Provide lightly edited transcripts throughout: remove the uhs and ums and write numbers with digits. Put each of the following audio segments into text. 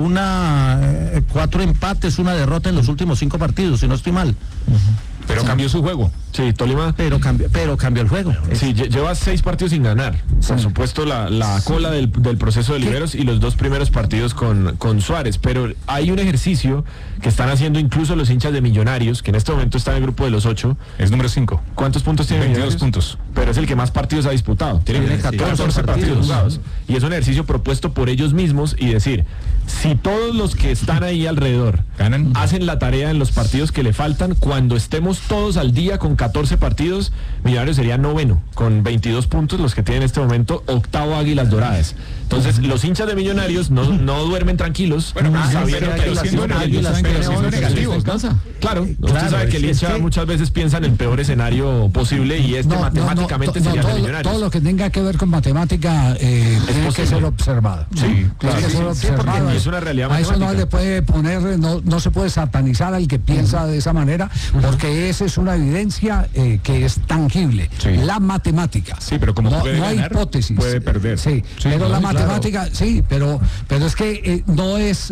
4 empates, una derrota en los últimos 5 partidos, si no estoy mal. Pero cambió su juego. Sí, Tolima. Pero cambió el juego. Sí, lleva 6 partidos sin ganar. Por supuesto, la cola del proceso de Oliveros y los 2 primeros partidos con Suárez. Pero hay un ejercicio que están haciendo incluso los hinchas de Millonarios, que en este momento está en el grupo de los 8. Es número 5. ¿Cuántos puntos tiene? 22 puntos. Pero es el que más partidos ha disputado. Tiene 14 partidos jugados. Y es un ejercicio propuesto por ellos mismos y decir, si todos los que están ahí alrededor hacen la tarea en los partidos que le faltan, cuando estemos todos al día con 14 partidos, Millonarios sería 9º, con 22 puntos, los que tiene en este momento, 8º Águilas Doradas. Entonces, los hinchas de Millonarios no duermen tranquilos. Bueno, sabiendo que los negativos, claro, usted sabe que el hincha muchas veces piensa en el peor escenario posible y matemáticamente sería de Millonarios. Todo lo que tenga que ver con matemática tiene que ser observado. Sí, claro. Observado. Es una realidad a eso matemática. no le puede poner, no se puede satanizar al que piensa de esa manera, porque esa es una evidencia que es tangible. Sí. La matemática. Sí, pero como no puede ganar, hay hipótesis. puede perder. Sí, pero la matemática, sí, pero es que no es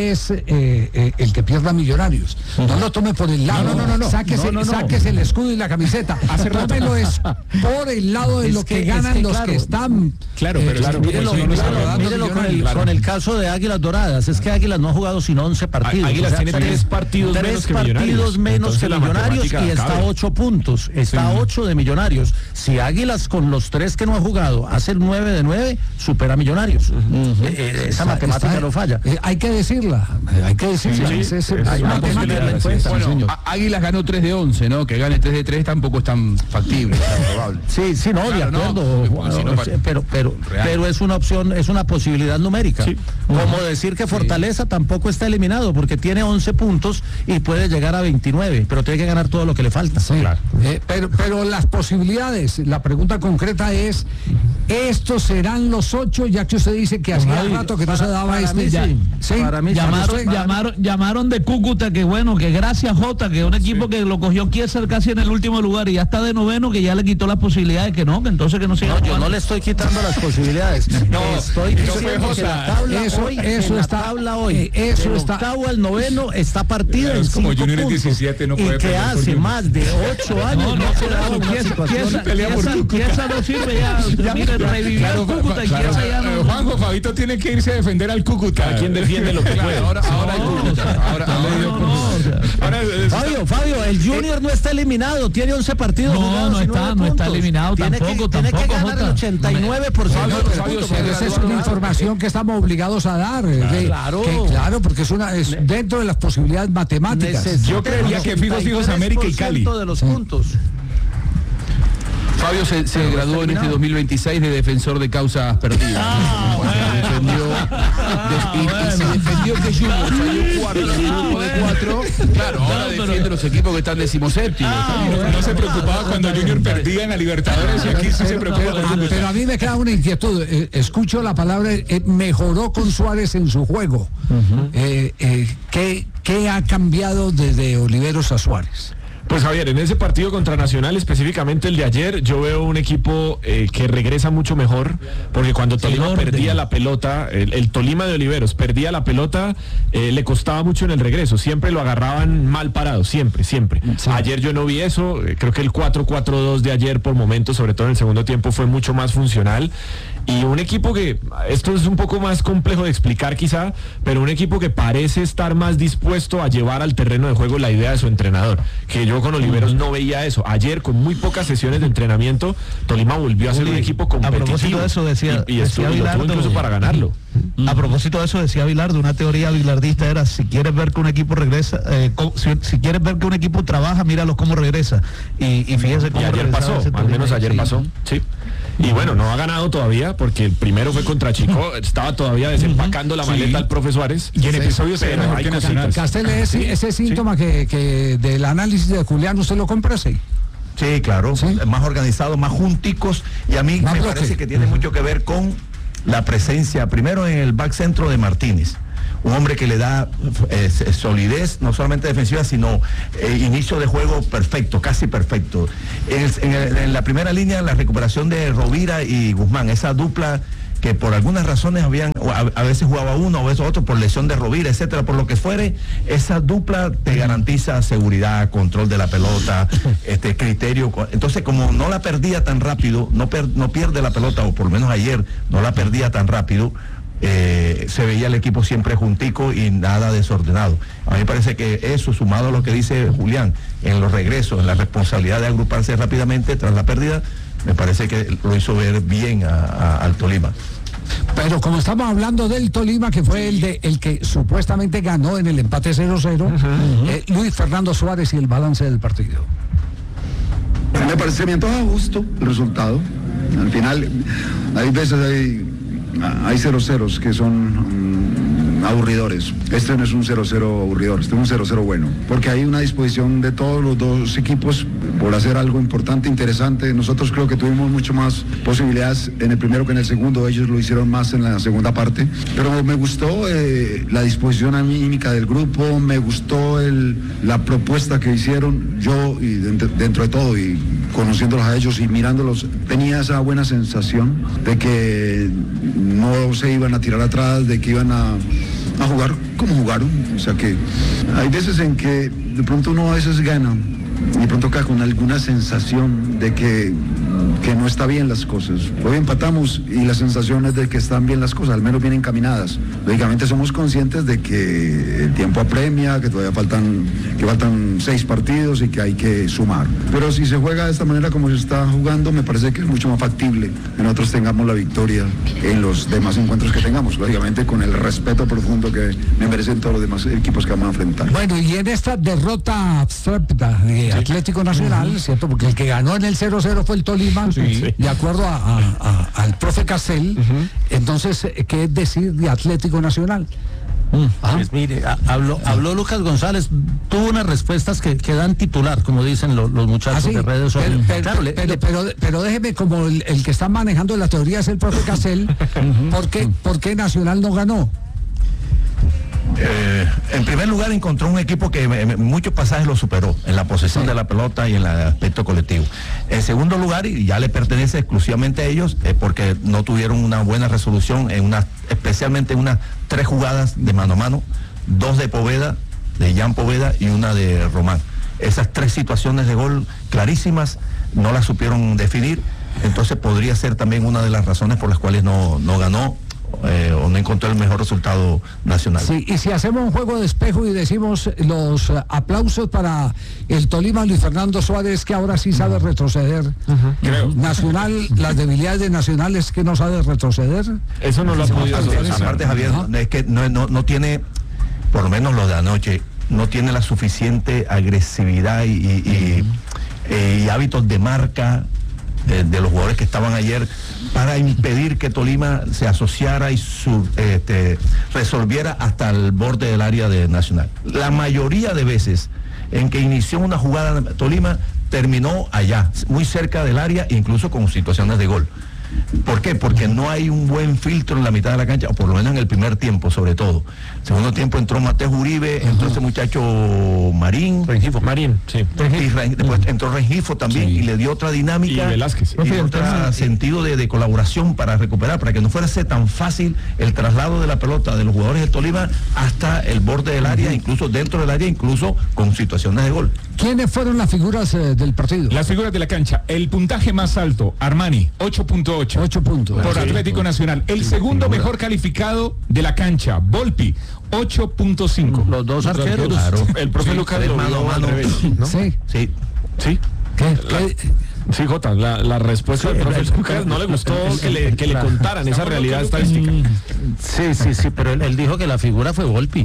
el que pierda Millonarios. No lo tome por el lado. No. Sáquese el escudo y la camiseta. Tómelo es por el lado de lo que ganan los que están. Claro, pero mírelo con el caso de Águilas Doradas. Es que Águilas no ha jugado sino 11 partidos. Águilas tiene 3 partidos menos que Millonarios y está cabe. 8 puntos. Está 8 de Millonarios. Si Águilas con los 3 que no ha jugado hace el 9 de 9, supera a Millonarios. Esa matemática no falla. Hay que decirla. Hay una posibilidad. Bueno, Águilas ganó 3 de 11, ¿no? Que gane 3 de 3 tampoco es tan factible, tan probable. Sí, no, claro, de acuerdo. Pero es una opción, es una posibilidad numérica. Sí. Como decir que Fortaleza tampoco está eliminado porque tiene 11 puntos y puede llegar a 29, pero tiene que ganar todo lo que le falta. Sí. Claro. Pero las posibilidades, la pregunta concreta es, ¿estos serán los 8? Ya que usted dice que hacía rato que no se daba Para mí, llamaron de Cúcuta, que bueno, que gracias Jota, que un equipo que lo cogió Kieser casi en el último lugar y ya está de 9º, que ya le quitó las posibilidades, que entonces que no siga. No, yo no le estoy quitando las posibilidades. Estoy diciendo que la tabla hoy, eso está, octavo al 9º está partida en 5 puntos. Junior 17 no puede y que hace más de 8 años no se da una situación. Kiesa no sirve ya. Mire, revivió Cúcuta y Kiesa ya no. Juanjo, Fabito tiene que irse a defender al Cúcuta. ¿A quién defiende lo que puede? Ahora hay Cúcuta. Fabio, el Junior no está eliminado, tiene 11 partidos jugados. No está eliminado tampoco. Tiene que ganar el 89%. Fabio, esa es una información que estamos obligados a dar. Claro, porque es dentro de las posibilidades matemáticas. Yo creería que fijos América y Cali. De los puntos. Fabio se graduó en este 2026 de defensor de causas perdidas. Defendió que Junior salió cuarto en el grupo de 4. Claro, ahora defiende los equipos que están 17º. No se preocupaba cuando Junior perdía en la Libertadores y aquí sí se preocupa. Pero a mí me queda una inquietud. Escucho la palabra, mejoró con Suárez en su juego. ¿Qué ha cambiado desde Oliveros a Suárez? Pues Javier, en ese partido contra Nacional, específicamente el de ayer, yo veo un equipo que regresa mucho mejor, porque cuando Tolima perdía la pelota, el Tolima de Oliveros perdía la pelota, le costaba mucho en el regreso, siempre lo agarraban mal parado, siempre. Sí. Ayer yo no vi eso, creo que el 4-4-2 de ayer por momentos, sobre todo en el segundo tiempo, fue mucho más funcional. Y un equipo que, esto es un poco más complejo de explicar quizá, pero un equipo que parece estar más dispuesto a llevar al terreno de juego la idea de su entrenador, que yo con Oliveros no veía eso. Ayer, con muy pocas sesiones de entrenamiento, Tolima volvió a ser un equipo competitivo. A propósito de eso decía Bilardo, incluso para ganarlo. A propósito de eso decía Bilardo, una teoría bilardista era, si quieres ver que un equipo regresa, si quieres ver que un equipo trabaja, míralos cómo regresa. Y fíjese cómo ayer pasó, al menos ayer pasó, sí. Y bueno, no ha ganado todavía porque el primero fue contra Chico, estaba todavía desempacando la maleta al profe Suárez. Y en episodio pero hay cositas. Castel, ese síntoma que del análisis de Julián, ¿usted lo compra? Sí, claro, más organizado, más junticos, y a mí me parece que tiene mucho que ver con la presencia, primero en el back centro de Martínez. Un hombre que le da solidez, no solamente defensiva, sino inicio de juego perfecto, casi perfecto. En la primera línea, la recuperación de Rovira y Guzmán, esa dupla que por algunas razones a veces jugaba uno, a veces otro, por lesión de Rovira, etcétera, por lo que fuere, esa dupla te garantiza seguridad, control de la pelota, criterio. Entonces, como no la perdía tan rápido, no pierde la pelota, o por lo menos ayer no la perdía tan rápido, se veía el equipo siempre juntico y nada desordenado. A mí me parece que eso, sumado a lo que dice Julián, en los regresos, en la responsabilidad de agruparse rápidamente tras la pérdida, me parece que lo hizo ver bien al Tolima. Pero como estamos hablando del Tolima, que fue el que supuestamente ganó en el empate 0-0, Luis Fernando Suárez y el balance del partido. Me parece bien, todo justo el resultado. Al final, hay veces hay 0-0 que son aburridores. Este no es un 0-0 aburridor, este es un 0-0 bueno, porque hay una disposición de todos los dos equipos por hacer algo importante, interesante. Nosotros creo que tuvimos mucho más posibilidades en el primero que en el segundo, ellos lo hicieron más en la segunda parte, pero me gustó la disposición anímica del grupo, me gustó la propuesta que hicieron. Yo, y dentro de todo, y conociéndolos a ellos y mirándolos, tenía esa buena sensación de que no se iban a tirar atrás, de que iban a jugar como jugaron. O sea que hay veces en que de pronto uno a veces gana y de pronto queda con alguna sensación de que no está bien las cosas. Hoy empatamos y la sensación es de que están bien las cosas, al menos bien encaminadas. Lógicamente somos conscientes de que el tiempo apremia, que todavía faltan 6 partidos y que hay que sumar. Pero si se juega de esta manera como se está jugando, me parece que es mucho más factible que nosotros tengamos la victoria en los demás encuentros que tengamos, lógicamente con el respeto profundo que me merecen todos los demás equipos que vamos a enfrentar. Bueno, y en esta derrota abstracta de Atlético Nacional, ¿cierto? Porque el que ganó en el 0-0 fue el Tolima, de acuerdo al profe Castel. Entonces, ¿qué es decir de Atlético Nacional? Pues mire, habló Lucas González, tuvo unas respuestas que dan titular, como dicen los muchachos de redes sociales. Pero déjeme, como el que está manejando la teoría es el profe Castel, ¿por qué Nacional no ganó? En primer lugar, encontró un equipo que en muchos pasajes lo superó en la posesión de la pelota y en el aspecto colectivo. En segundo lugar, y ya le pertenece exclusivamente a ellos, porque no tuvieron una buena resolución especialmente en unas 3 jugadas de mano a mano, 2 de Poveda, de Jan Poveda, y una de Román. Esas 3 situaciones de gol clarísimas no las supieron definir, entonces podría ser también una de las razones por las cuales no ganó. O no encontró el mejor resultado nacional. Sí, y si hacemos un juego de espejo y decimos los aplausos para el Tolima, Luis Fernando Suárez, que ahora sí sabe retroceder. Nacional, las debilidades de Nacional es que no sabe retroceder. Eso no lo ha podido solucionar. Aparte, Javier, es que no tiene, por lo menos lo de anoche, no tiene la suficiente agresividad y hábitos de marca de los jugadores que estaban ayer para impedir que Tolima se asociara y resolviera hasta el borde del área de Nacional. La mayoría de veces en que inició una jugada Tolima terminó allá, muy cerca del área, incluso con situaciones de gol. ¿Por qué? Porque no hay un buen filtro en la mitad de la cancha, o por lo menos en el primer tiempo, sobre todo. Segundo tiempo entró Mateo Uribe, entró ese muchacho Marín, sí. Y después entró Rengifo también, y le dio otra dinámica y Velázquez, y otro sentido de colaboración para recuperar, para que no fuera tan fácil el traslado de la pelota de los jugadores de Tolima hasta el borde del área, incluso dentro del área, incluso con situaciones de gol. ¿Quiénes fueron las figuras del partido? Las figuras de la cancha. El puntaje más alto, Armani, 8.8. 8 puntos. Por Atlético Nacional. El segundo mejor calificado de la cancha, Volpi, 8.5. Los dos arqueros. Claro. El profe Lucas lo mano a mano, ¿no? Sí. ¿Qué? Sí, Jota, la respuesta del profe Lucas no le gustó que le contaran esa realidad estadística. Sí, pero él dijo que la figura fue Volpi.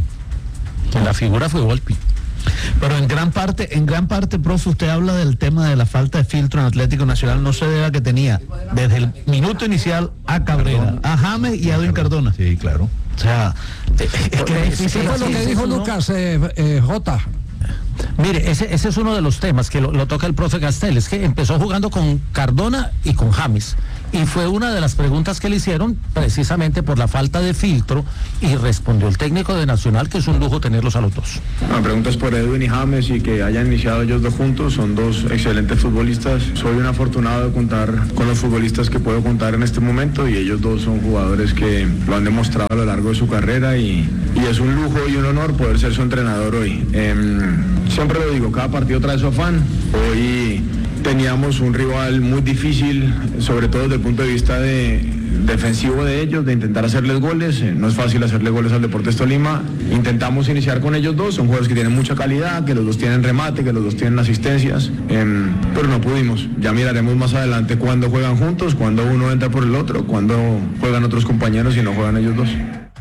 Pero en gran parte, profe, usted habla del tema de la falta de filtro en Atlético Nacional. No se debe a que tenía desde el minuto inicial a Cabrera, a James y a Edwin Cardona. Sí, claro. O sea, ¿qué fue lo que dijo Lucas, Jota? Mire, ese es uno de los temas que lo toca el profe Castel. Es que empezó jugando con Cardona y con James. Y fue una de las preguntas que le hicieron precisamente por la falta de filtro, y respondió el técnico de Nacional que es un lujo tenerlos a los dos. La pregunta es por Edwin y James, y que hayan iniciado ellos dos juntos. Son dos excelentes futbolistas. Soy un afortunado de contar con los futbolistas que puedo contar en este momento, y ellos dos son jugadores que lo han demostrado a lo largo de su carrera, y es un lujo y un honor poder ser su entrenador hoy. Siempre lo digo, cada partido trae su afán. Hoy teníamos un rival muy difícil, sobre todo desde el punto de vista defensivo de ellos, de intentar hacerles goles. No es fácil hacerle goles al Deportes Tolima. Intentamos iniciar con ellos dos. Son jugadores que tienen mucha calidad, que los dos tienen remate, que los dos tienen asistencias, pero no pudimos. Ya miraremos más adelante cuándo juegan juntos, cuándo uno entra por el otro, cuándo juegan otros compañeros y no juegan ellos dos.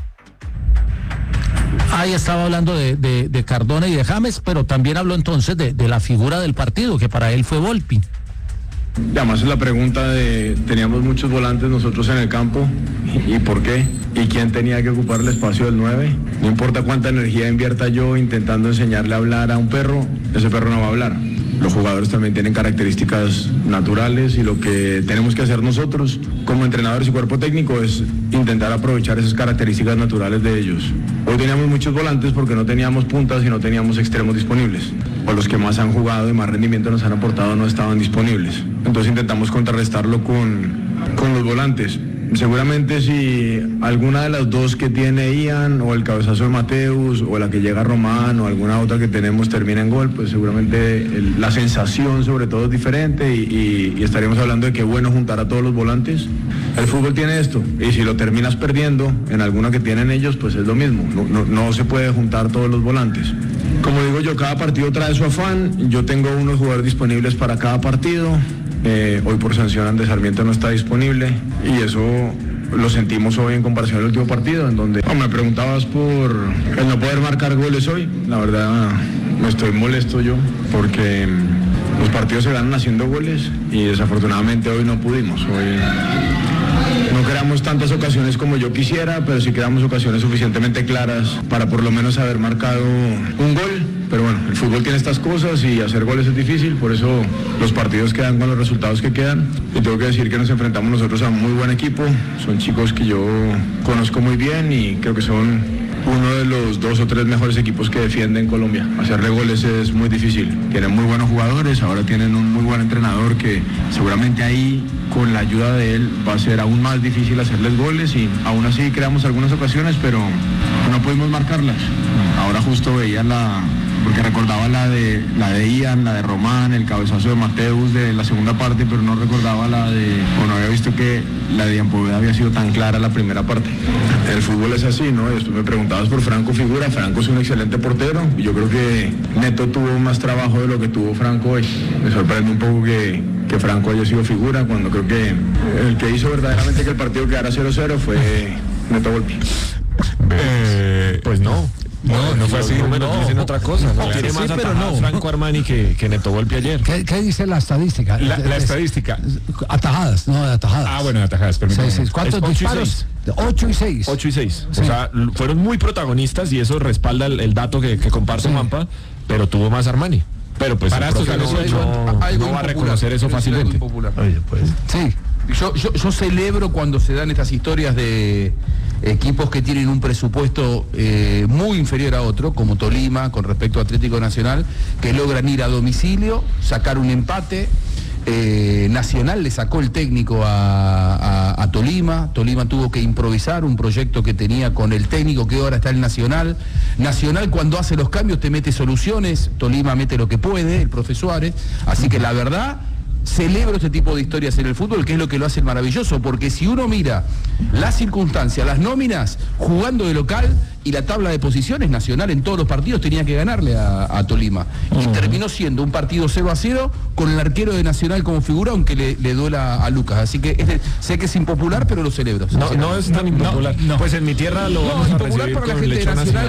Ahí estaba hablando de Cardona y de James, pero también habló entonces de la figura del partido, que para él fue Volpi. Y además es la pregunta teníamos muchos volantes nosotros en el campo, ¿y por qué? ¿Y quién tenía que ocupar el espacio del 9? No importa cuánta energía invierta yo intentando enseñarle a hablar a un perro, ese perro no va a hablar. Los jugadores también tienen características naturales, y lo que tenemos que hacer nosotros como entrenadores y cuerpo técnico es intentar aprovechar esas características naturales de ellos. Hoy teníamos muchos volantes porque no teníamos puntas y no teníamos extremos disponibles, o los que más han jugado y más rendimiento nos han aportado no estaban disponibles. Entonces intentamos contrarrestarlo con los volantes. Seguramente si alguna de las dos que tiene Ian, o el cabezazo de Mateus, o la que llega Román, o alguna otra que tenemos termina en gol, pues seguramente la sensación sobre todo es diferente, y estaríamos hablando de que bueno juntar a todos los volantes. El fútbol tiene esto, y si lo terminas perdiendo en alguna que tienen ellos, pues es lo mismo. No se puede juntar todos los volantes. Como digo yo, cada partido trae su afán. Yo tengo unos jugadores disponibles para cada partido. Hoy por sanción Andrés Sarmiento no está disponible, y eso lo sentimos hoy en comparación al último partido, en donde me preguntabas por el no poder marcar goles hoy. La verdad me estoy molesto yo, porque los partidos se ganan haciendo goles, y desafortunadamente hoy no pudimos. Hoy no creamos tantas ocasiones como yo quisiera, pero sí creamos ocasiones suficientemente claras para por lo menos haber marcado un gol. Pero bueno, el fútbol tiene estas cosas, y hacer goles es difícil, por eso los partidos quedan con los resultados que quedan. Y tengo que decir que nos enfrentamos nosotros a un muy buen equipo. Son chicos que yo conozco muy bien, y creo que son uno de los 2 o 3 mejores equipos que defienden Colombia. Hacerle goles es muy difícil. Tienen muy buenos jugadores, ahora tienen un muy buen entrenador que seguramente ahí, con la ayuda de él, va a ser aún más difícil hacerles goles, y aún así creamos algunas ocasiones, pero no pudimos marcarlas. Ahora justo veía porque recordaba la de Ian, la de Román, el cabezazo de Mateus de la segunda parte, pero no recordaba no había visto que la de Ian Poveda había sido tan clara la primera parte. El fútbol es así, ¿no? Y después me preguntabas por Franco Figura. Franco es un excelente portero, y yo creo que Neto tuvo más trabajo de lo que tuvo Franco hoy. Me sorprende un poco que Franco haya sido figura, cuando creo que el que hizo verdaderamente que el partido quedara 0-0 fue Neto Volpi. Pues no. No fue así. Números dicen otra cosa. No tiene más atajadas Franco Armani que Neto Volpi ayer. ¿Qué dice la estadística? La estadística. Atajadas, no de atajadas. Ah, bueno, de atajadas, permítame. ¿Cuántos disparos? 8 y 6. 8 y 6. Sí. O sea, fueron muy protagonistas, y eso respalda el dato que comparte Juanpa, pero tuvo más Armani. Pero pues para esto no va a reconocer eso fácilmente. Oye, pues. Sí. Yo celebro cuando se dan estas historias de equipos que tienen un presupuesto muy inferior a otro, como Tolima con respecto a Atlético Nacional, que logran ir a domicilio, sacar un empate. Nacional le sacó el técnico a Tolima. Tolima tuvo que improvisar un proyecto que tenía con el técnico que ahora está el Nacional. Nacional, cuando hace los cambios, te mete soluciones. Tolima mete lo que puede, el profe Suárez. Así que la verdad, celebro este tipo de historias en el fútbol, que es lo que lo hace maravilloso, porque si uno mira las circunstancias, las nóminas, jugando de local, y la tabla de posiciones, Nacional en todos los partidos tenía que ganarle a Tolima. Y terminó siendo un partido 0-0 con el arquero de Nacional como figura, aunque le duela a Lucas. Así que sé que es impopular, pero lo celebro. No es tan impopular. No. Pues en mi tierra lo vamos a recibir para la con gente de Nacional.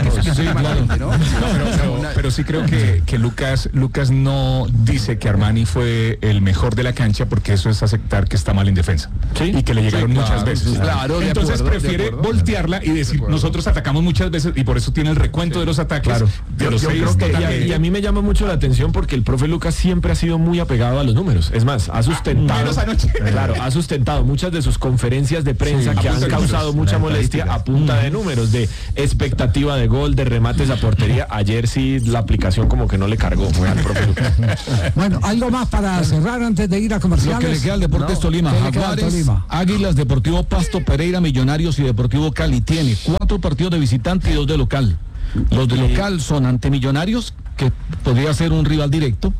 Pero sí creo que Lucas no dice que Armani fue el mejor de la cancha, porque eso es aceptar que está mal en defensa. ¿Sí? Y que le llegaron muchas veces. Claro, entonces prefiere voltearla y decir, nosotros atacamos muchas muchas veces, y por eso tiene el recuento de los ataques. Claro. De los Yo 6 creo que, totales. y a mí me llama mucho la atención porque el profe Lucas siempre ha sido muy apegado a los números. Es más, ha sustentado. Menos anoche. Claro, ha sustentado muchas de sus conferencias de prensa que han causado mucha molestia a punta de números, de expectativa de gol, de remates a portería. Ayer sí la aplicación como que no le cargó al profe Lucas. Bueno, algo más para cerrar antes de ir a comerciales. Lo que le queda al Deportes Tolima, ¿qué le queda al Jaguares, Tolima? Águilas, Deportivo Pasto, Pereira, Millonarios y Deportivo Cali. Tiene 4 partidos de visitante y 2 de local. Los de local son ante Millonarios, que podría ser un rival directo,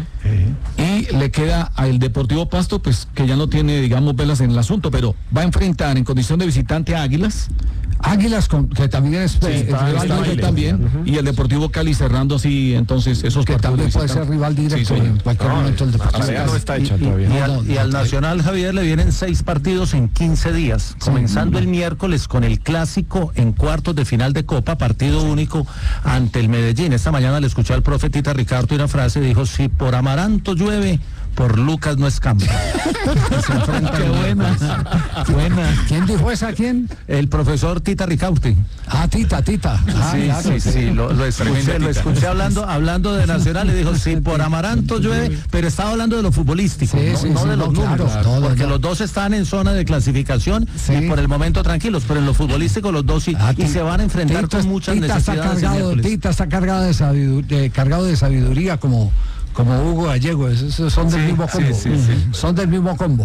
y le queda al Deportivo Pasto, pues que ya no tiene, digamos, velas en el asunto, pero va a enfrentar en condición de visitante a Águilas. Águilas, que también es rival directo también, y el Deportivo Cali cerrando así, entonces esos que también puede ser rival directo en cualquier momento el Deportivo Cali. No está hecha todavía. Y al Nacional, Javier, le vienen 6 partidos en 15 días, comenzando el miércoles con el clásico en cuartos de final de Copa, partido único ante el Medellín. Esta mañana le escuché al profe Tita Ricardo y una frase, dijo: si por Amaranto llueve, por Lucas no escampa. Qué buena. ¿Quién dijo esa? ¿Quién? El profesor Tita Ricaurte. Ah, Tita. Sí, lo escuché hablando de Nacional y dijo: sí, por Amaranto llueve, pero estaba hablando de lo futbolístico, no de los números, porque los dos están en zona de clasificación y por el momento tranquilos, pero en lo futbolístico los dos y se van a enfrentar con muchas necesidades. Tita está cargado de sabiduría como Hugo Gallego, son del mismo combo. Son del mismo combo.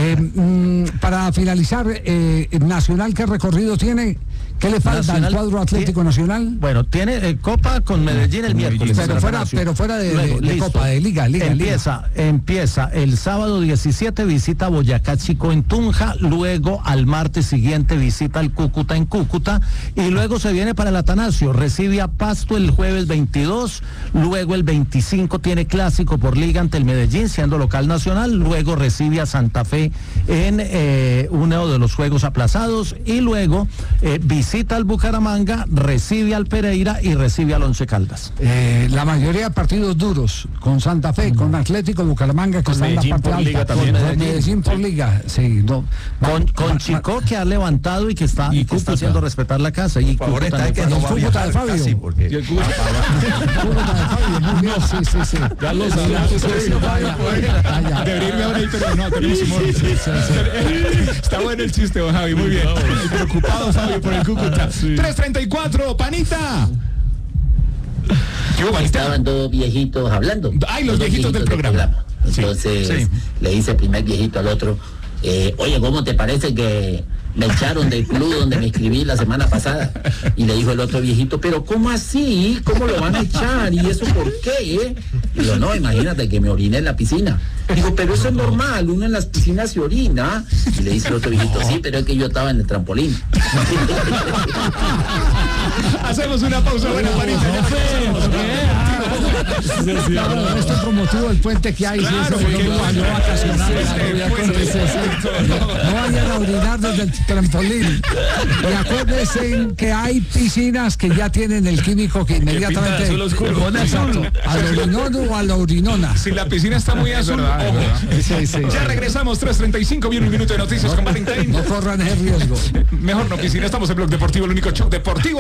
Para finalizar, Nacional, ¿qué recorrido tiene? ¿Qué le falta al cuadro Atlético Nacional? Bueno, tiene Copa con Medellín el miércoles. Pero fuera de Copa, de Liga. Empieza el sábado 17, visita Boyacá Chico en Tunja, luego al martes siguiente visita al Cúcuta en Cúcuta, y luego se viene para el Atanasio, recibe a Pasto el jueves 22, luego el 25 tiene clásico por Liga ante el Medellín, siendo local Nacional, luego recibe a Santa Fe en uno de los juegos aplazados, y luego visita al Bucaramanga, recibe al Pereira y recibe al Once Caldas. La mayoría de partidos duros, con Santa Fe, con Atlético, Bucaramanga, que está en la parte alta, con Medellín por Liga, sí, no. Con Chico, que ha levantado y que está haciendo respetar la casa. Y Cúcuta que no va a viajar casi, porque Cúcuta de Fabio, muy bien, sí. Ya lo sabemos. Debería irme ahora ahí, pero no, tenemos humor. Está bueno el chiste, don Javi, muy bien. Preocupado, Fabio, por el Cúcuta. 3:34, panita. Estaban 2 viejitos hablando. Ay, los viejitos del programa. Entonces le dice el primer viejito al otro: oye, ¿cómo te parece que me echaron del club donde me inscribí la semana pasada? Y le dijo el otro viejito: pero ¿cómo así? ¿Cómo lo van a echar? ¿Y eso por qué? Digo: no, imagínate que me oriné en la piscina. Digo: pero eso es normal, uno en las piscinas se orina. Y le dice el otro viejito: sí, pero es que yo estaba en el trampolín. Hacemos una pausa, buena panita. Esto es por motivo del puente que hay. Claro, no vayan a orinar desde el trampolín. Y acuérdense que hay piscinas que ya tienen el químico que inmediatamente al orinón o a la urinona. Si la piscina está muy azul, ojo. Ya regresamos, 3:35, viene un minuto de noticias con Valentine. No corran ese riesgo. Mejor no piscina, estamos en Blog Deportivo, el único show deportivo